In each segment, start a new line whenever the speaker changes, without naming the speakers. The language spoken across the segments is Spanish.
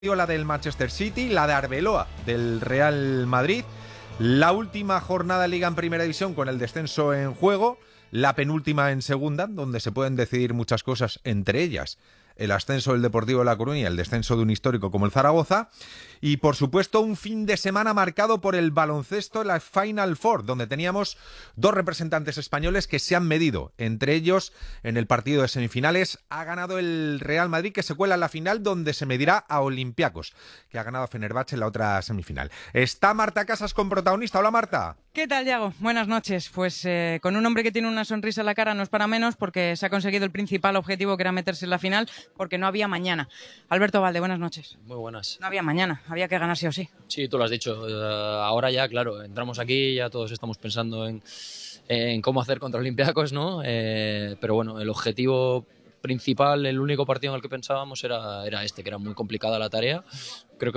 La del Manchester City, la de Arbeloa del Real Madrid, la última jornada de Liga en Primera División con el descenso en juego, la penúltima en Segunda, donde se pueden decidir muchas cosas, entre ellas el ascenso del Deportivo de La Coruña y el descenso de un histórico como el Zaragoza, y por supuesto un fin de semana marcado por el baloncesto en la Final Four, donde teníamos dos representantes españoles que se han medido, entre ellos en el partido de semifinales ha ganado el Real Madrid, que se cuela en la final, donde se medirá a Olympiacos, que ha ganado a Fenerbahce en la otra semifinal. Está Marta Casas con protagonista. Hola, Marta.
¿Qué tal, Yago? Buenas noches. Pues con un hombre que tiene una sonrisa en la cara no es para menos, porque se ha conseguido el principal objetivo, que era meterse en la final, porque no había mañana. Alberto Valde, buenas noches.
Muy buenas.
No había mañana, había que ganar sí o sí.
Sí, tú lo has dicho. Ahora ya, claro, entramos aquí, ya todos estamos pensando en cómo hacer contra Olympiacos, ¿no? Pero bueno, el objetivo principal, el único partido en el que pensábamos era este, que era muy complicada la tarea. Creo que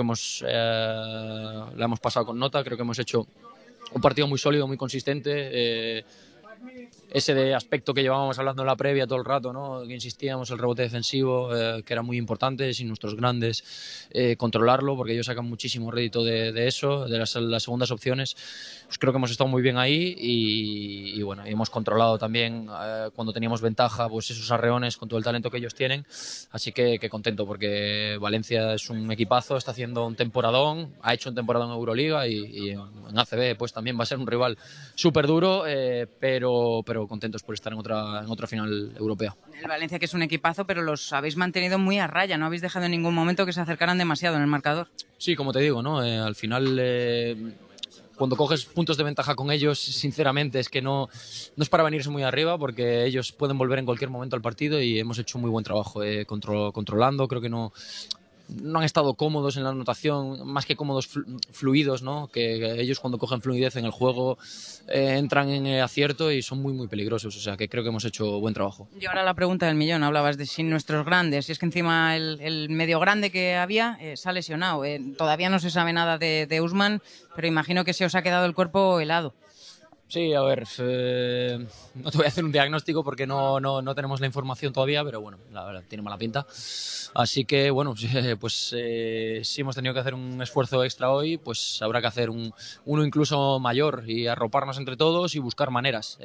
la hemos pasado con nota, creo que hemos hecho un partido muy sólido, muy consistente. Ese aspecto que llevábamos hablando en la previa todo el rato, ¿no? Que insistíamos, el rebote defensivo, que era muy importante, sin nuestros grandes controlarlo, porque ellos sacan muchísimo rédito de eso, de las segundas opciones. Pues creo que hemos estado muy bien ahí y bueno, hemos controlado también cuando teníamos ventaja, pues esos arreones con todo el talento que ellos tienen. Así que contento, porque Valencia es un equipazo, está haciendo un temporadón, ha hecho un temporadón en Euroliga y en ACB pues también va a ser un rival súper duro, pero contentos por estar en otra final europea.
El Valencia, que es un equipazo, pero los habéis mantenido muy a raya, no habéis dejado en ningún momento que se acercaran demasiado en el marcador.
Sí, como te digo, ¿no? Al final, cuando coges puntos de ventaja con ellos, sinceramente es que no es para venirse muy arriba, porque ellos pueden volver en cualquier momento al partido y hemos hecho un muy buen trabajo controlando. Creo que no han estado cómodos en la anotación, más que cómodos, fluidos, ¿no? Que ellos, cuando cogen fluidez en el juego, entran en acierto y son muy, muy peligrosos. O sea, que creo que hemos hecho buen trabajo.
Y ahora la pregunta del millón. Hablabas de sin nuestros grandes, y es que encima el medio grande que había se ha lesionado. Todavía no se sabe nada de Usman, pero imagino que se os ha quedado el cuerpo helado.
Sí, a ver, no te voy a hacer un diagnóstico porque no tenemos la información todavía, pero bueno, la verdad, tiene mala pinta. Así que bueno, pues si hemos tenido que hacer un esfuerzo extra hoy, pues habrá que hacer uno incluso mayor y arroparnos entre todos y buscar maneras.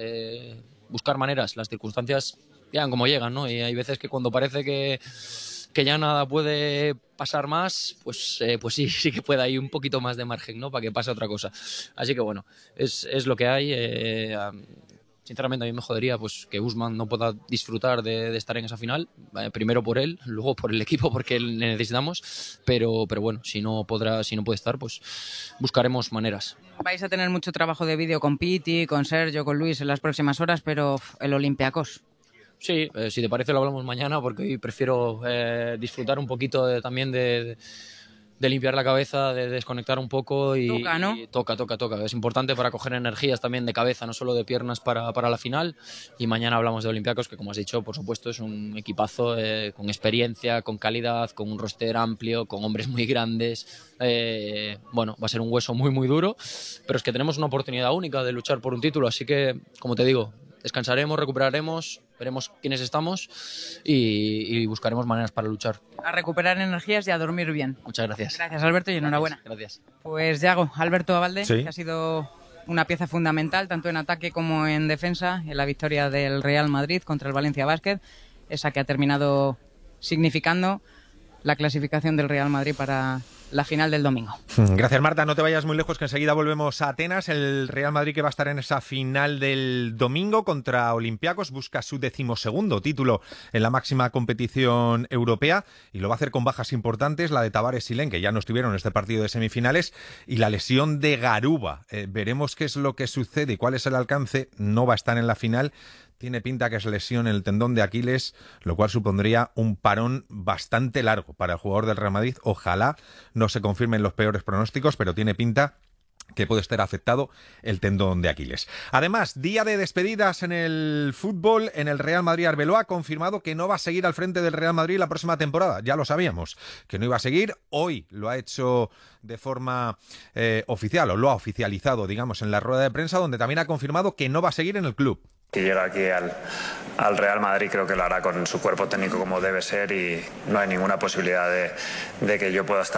Las circunstancias llegan como llegan, ¿no? Y hay veces que cuando parece que ya nada puede pasar más, pues sí que puede, hay un poquito más de margen, ¿no? Para que pase otra cosa. Así que bueno, es lo que hay. Sinceramente, a mí me jodería pues que Usman no pueda disfrutar de estar en esa final, primero por él, luego por el equipo, porque le necesitamos, pero bueno, si no puede estar, pues buscaremos maneras.
Vais a tener mucho trabajo de vídeo con Piti, con Sergio, con Luis en las próximas horas, pero el Olympiacos.
Sí, si te parece lo hablamos mañana, porque hoy prefiero disfrutar un poquito también de limpiar la cabeza, de desconectar un poco y
toca, ¿no?
Y toca. Es importante para coger energías también de cabeza, no solo de piernas para la final. Y mañana hablamos de Olympiacos, que como has dicho, por supuesto, es un equipazo con experiencia, con calidad, con un roster amplio, con hombres muy grandes. Bueno, va a ser un hueso muy, muy duro, pero es que tenemos una oportunidad única de luchar por un título, así que, como te digo, descansaremos, recuperaremos, veremos quiénes estamos y buscaremos maneras para luchar.
A recuperar energías y a dormir bien.
Muchas gracias.
Gracias, Alberto, y enhorabuena.
Gracias.
Pues Yago, Alberto Valde,
sí,
que ha sido una pieza fundamental tanto en ataque como en defensa en la victoria del Real Madrid contra el Valencia Basket, esa que ha terminado significando la clasificación del Real Madrid para la final del domingo.
Gracias, Marta. No te vayas muy lejos, que enseguida volvemos a Atenas. El Real Madrid, que va a estar en esa final del domingo contra Olympiacos, busca su 12º título en la máxima competición europea y lo va a hacer con bajas importantes, la de Tavares y Len, que ya no estuvieron en este partido de semifinales, y la lesión de Garuba. Veremos qué es lo que sucede y cuál es el alcance. No va a estar en la final. Tiene pinta que es lesión en el tendón de Aquiles, lo cual supondría un parón bastante largo para el jugador del Real Madrid. Ojalá no se confirmen los peores pronósticos, pero tiene pinta que puede estar afectado el tendón de Aquiles. Además, día de despedidas en el fútbol. En el Real Madrid, Arbeloa ha confirmado que no va a seguir al frente del Real Madrid la próxima temporada. Ya lo sabíamos, que no iba a seguir. Hoy lo ha hecho de forma oficial, o lo ha oficializado, digamos, en la rueda de prensa, donde también ha confirmado que no va a seguir en el club.
Si llega aquí al Real Madrid, creo que lo hará con su cuerpo técnico como debe ser y no hay ninguna posibilidad de que yo pueda estar